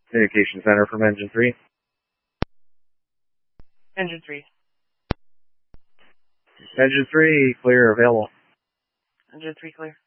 Communication Center from Engine 3. Engine 3. Engine 3, clear, available. Engine 3 clear.